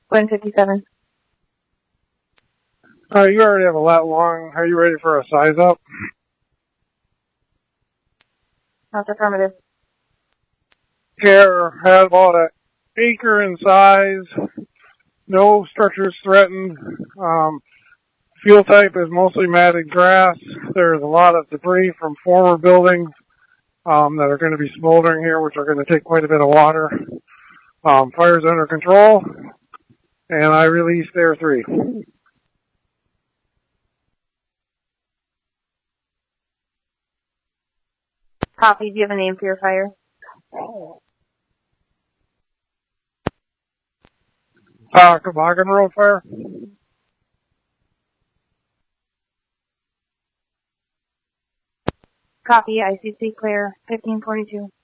Wind 57. You already have a lat long. Are you ready for a size up? That's affirmative. Care had about an acre in size. No structures threatened. Fuel type is mostly matted grass. There's a lot of debris from former buildings that are going to be smoldering here, which are going to take quite a bit of water. Fire's under control, and I released Air 3. Copy. Do you have a name for your fire? Toboggan Road fire. Copy. ICC clear. 1542.